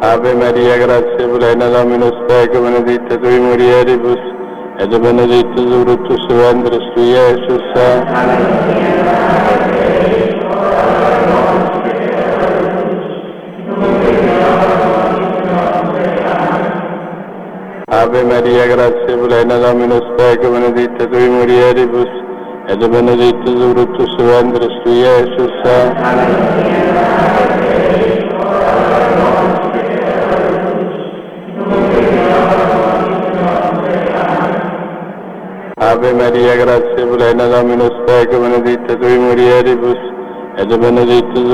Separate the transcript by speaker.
Speaker 1: Ave Maria, grazia plena, Dominus tecum, benedicta tui mulieribus, et benedictus fructus ventris tui, Iesus. Ave Maria, grazia plena, Dominus tecum, benedicta tui mulieribus, et benedictus fructus ventris tui, Iesus. Ave Maria, grazia plena, Dominus tecum, benedicta tui mulieribus, et benedictus